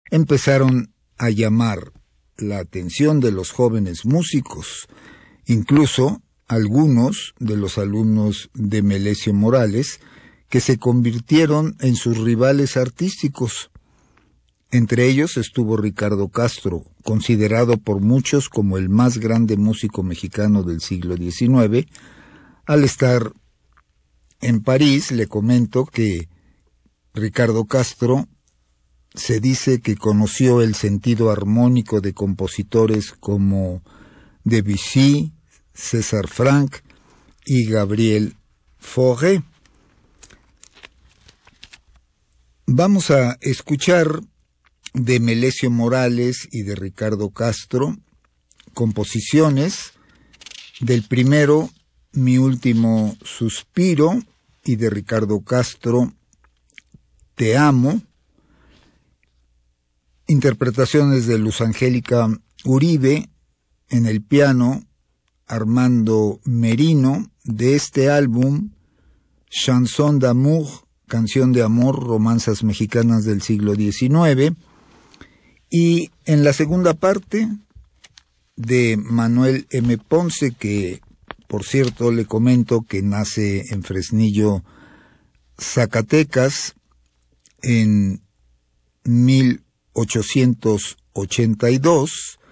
empezaron a llamar la atención de los jóvenes músicos, incluso algunos de los alumnos de Melesio Morales, que se convirtieron en sus rivales artísticos. Entre ellos estuvo Ricardo Castro, considerado por muchos como el más grande músico mexicano del siglo XIX. Al estar en París, le comento que Ricardo Castro se dice que conoció el sentido armónico de compositores como Debussy, César Franck y Gabriel Fauré. Vamos a escuchar de Melesio Morales y de Ricardo Castro composiciones. Del primero, Mi último suspiro, y de Ricardo Castro, Te amo. Interpretaciones de Luz Angélica Uribe, en el piano Armando Merino, de este álbum Chanson d'amour, canción de amor, romanzas mexicanas del siglo XIX. Y en la segunda parte, de Manuel M. Ponce, que por cierto le comento que nace en Fresnillo, Zacatecas, en 1882,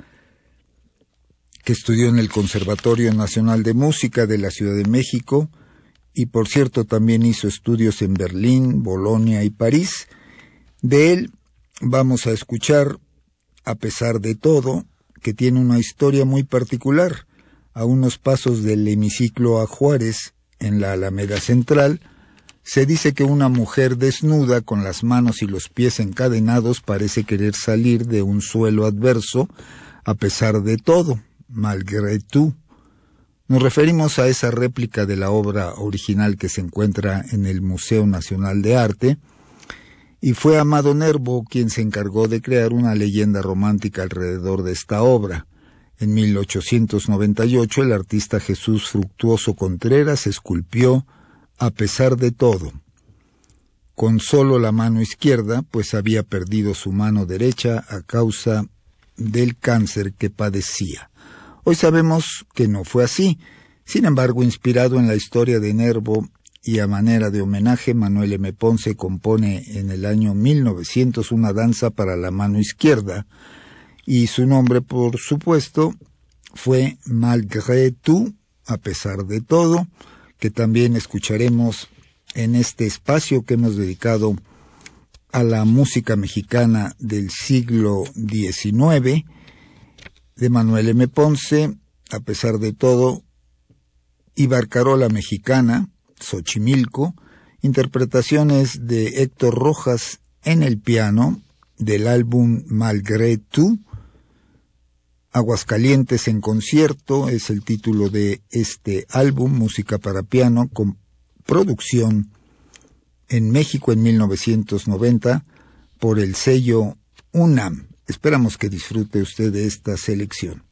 que estudió en el Conservatorio Nacional de Música de la Ciudad de México, y por cierto también hizo estudios en Berlín, Bolonia y París. De él vamos a escuchar A pesar de todo, que tiene una historia muy particular. A unos pasos del hemiciclo a Juárez, en la Alameda Central, se dice que una mujer desnuda, con las manos y los pies encadenados, parece querer salir de un suelo adverso, a pesar de todo, malgré tout. Nos referimos a esa réplica de la obra original que se encuentra en el Museo Nacional de Arte, y fue Amado Nervo quien se encargó de crear una leyenda romántica alrededor de esta obra. En 1898 el artista Jesús Fructuoso Contreras esculpió A pesar de todo, con solo la mano izquierda, pues había perdido su mano derecha a causa del cáncer que padecía. Hoy sabemos que no fue así. Sin embargo, inspirado en la historia de Nervo y a manera de homenaje, Manuel M. Ponce compone en el año 1900 una danza para la mano izquierda, y su nombre, por supuesto, fue Malgré tout, a pesar de todo, que también escucharemos en este espacio que hemos dedicado a la música mexicana del siglo XIX, de Manuel M. Ponce, A pesar de todo, y Barcarola Mexicana, Xochimilco, interpretaciones de Héctor Rojas en el piano, del álbum Malgré tout. Aguascalientes en concierto es el título de este álbum, música para piano, con producción en México en 1990 por el sello UNAM. Esperamos que disfrute usted de esta selección.